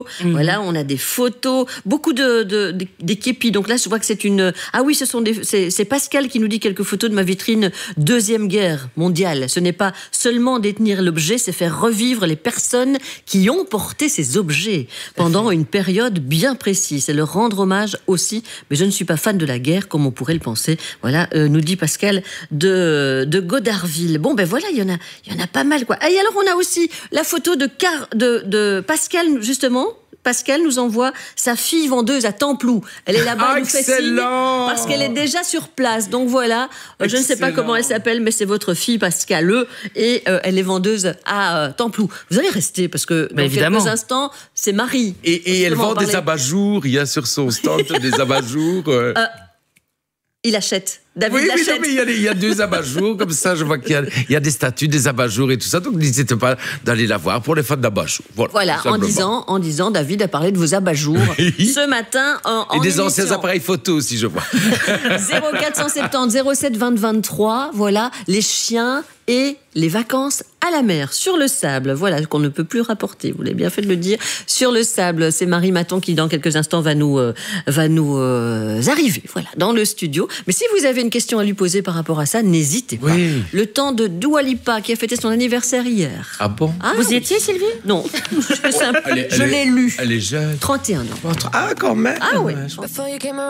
Voilà, on a des photos, beaucoup des képis. Donc là, je vois que c'est une... Ah oui, c'est Pascal qui nous dit quelques photos de ma vitrine Deuxième Guerre mondiale. Ce n'est pas seulement détenir l'objet, c'est faire revivre les personnes qui ont porté ces objets pendant une période bien précise. C'est leur rendre hommage aussi. Mais je ne suis pas fan de la guerre, comme on pourrait le penser. Voilà, nous dit Pascal de Godarville. Bon, ben voilà, il y en a pas mal, quoi. Et alors, on a aussi la photo de Pascal, justement. Pascal nous envoie sa fille vendeuse à Templou. Elle est là-bas, elle nous fait signe parce qu'elle est déjà sur place. Donc voilà, je ne sais pas comment elle s'appelle, mais c'est votre fille Pascal et elle est vendeuse à Templou. Vous allez rester parce que dans quelques instants, c'est Marie. Et elle vend des abat-jours. Il y a sur son stand des abat-jours. Il achète. David l'achète. Oui, mais il y a 2 abat-jours, comme ça, je vois qu'il y a des statues, des abat-jours et tout ça, donc n'hésitez pas d'aller la voir pour les fans d'abat-jours. Voilà, en disant, David a parlé de vos abat-jours ce matin en et des émission. anciens appareils photo aussi, je vois. 0470 07 20 23, voilà, les chiens et les vacances à la mer, sur le sable, voilà, qu'on ne peut plus rapporter, vous l'avez bien fait de le dire, sur le sable. C'est Marie Maton qui, dans quelques instants, va nous arriver, voilà, dans le studio. Mais si vous avez une question à lui poser par rapport à ça, n'hésitez pas. Oui. Le temps de Dua Lipa, qui a fêté son anniversaire hier. Ah bon? Vous y étiez, Sylvie? Non, je l'ai lu. Elle est jeune. 31 ans. Ah, quand même. Ah oui.